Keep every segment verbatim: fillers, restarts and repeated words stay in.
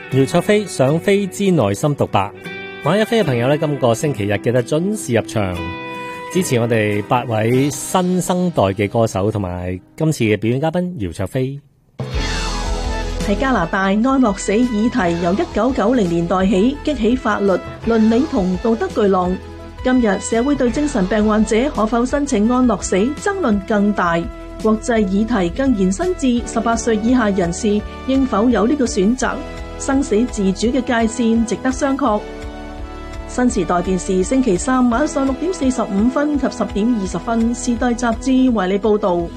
姚焯菲想飛之內心獨白，玩一飛嘅朋友咧，今個星期日記得準時入場支持我哋八位新生代嘅歌手同埋今次嘅表演嘉賓姚焯菲。 喺加拿大，安樂死議題由一九九零年代起激起法律、倫理同道德巨浪。今日社會對精神病患者可否申請安樂死爭論更大，國際議題更延伸至十八歲以下人士應否有呢個選擇，生死自主嘅界線值得商榷。新時代電視星期三晚上六點四十五分及十點二十分，時代雜誌為你報道。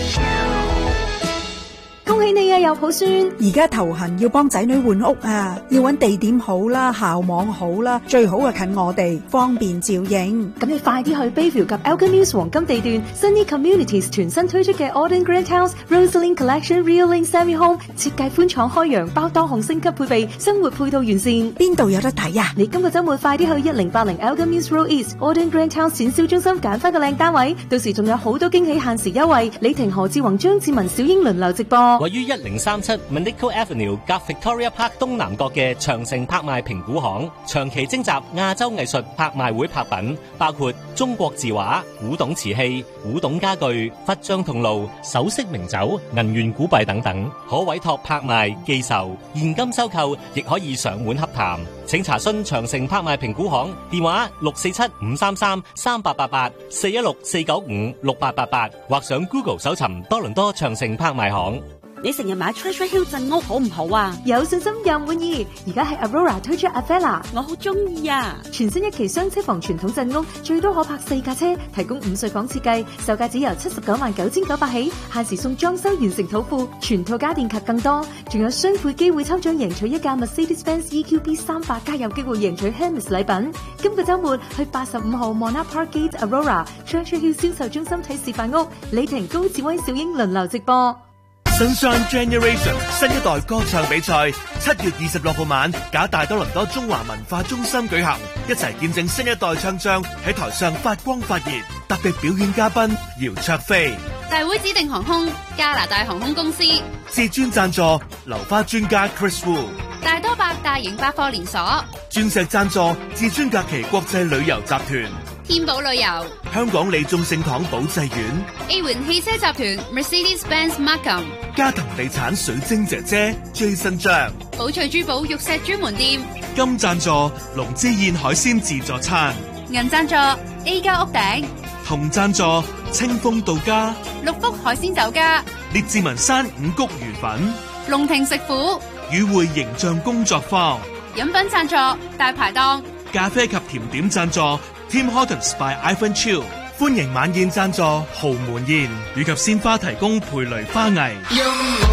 恭喜你啊，有抱孫！ 而家頭痕要幫仔女換屋啊，要揾地點好啦，校網好啦，最好啊近我哋，方便照應。 咁你快啲去 Bayview 及 Elgin Mills 黃金地段 Sunny Communities 全新推出嘅 Auden Grand House Rosalind Collection Real Lane Semi Home， 設計寬敞開揚，包多項升級配備，生活配套完善。 邊度有得睇啊？ 你今個週末快啲去一零八零 Elgin Mills Road East Auden Grand House 展銷中心揀翻個靚單位，到時仲有好多驚喜限時優惠。李婷、何志宏、張志文、小英輪流直播。 位於一零三七 Manico Avenue 夾 Victoria Park 東南角嘅長城拍賣評估行，長期徵集亞洲藝術拍賣會拍品，包括中國字畫、古董瓷器、古董家具、佛像銅爐、首飾名酒、銀元古幣等等，可委託拍賣、寄售、現金收購，亦可以上門洽談。請查詢長城拍賣評估行電話六四七五三三三八八八四一六四九五六八八八，或上 Google 搜尋多倫多長城拍賣行。 你成日買 Treasure Hill 鎮屋好唔好啊？ 有信心又滿意，而家喺 Aurora 推出 Avella， 我好中意啊！ 全新一期雙車房傳統鎮屋，最多可泊四架車，提供午睡房設計，售價只由七十九萬九千九百起，限時送裝修完成土庫，全套家電及更多，仲有雙倍機會抽獎贏取一架 Mercedes-Benz E Q B 三百，加有機會贏取 Hermes 禮品。今個週末去八十五號 Monarch Park Gate Aurora Treasure Hill 銷售中心睇示範屋，李婷、高志威、小英輪流直播。 Sunshine Generation 新一代歌唱比賽七月二十六號晚，假大多倫多中華文化中心舉行，一齊見證新一代唱將喺台上發光發熱。特別表演嘉賓姚焯菲， 大會指定航空加拿大航空公司， 至尊贊助流花專家 Chris Wu， 大多百大型百貨連鎖， 鑽石贊助至尊假期國際旅遊集團， 天寶旅遊， 香港李眾聖堂保濟院 A 環汽車集團 Mercedes-Benz Markham， 嘉騰地產水晶姐姐 Jason 張， 寶翠珠寶玉石專門店， 金贊助龍之燕海鮮自助餐， 銀贊助 A 家屋頂， 銅贊助清風到家， 六福海鮮酒家， 列治文山五穀魚粉， 龍庭食府， 與會形象工作坊， 飲品贊助大排檔， 咖啡及甜點贊助Tim Hortons by Ivan Chiu， 歡迎晚宴贊助豪門宴，以及鮮花提供培雷花藝。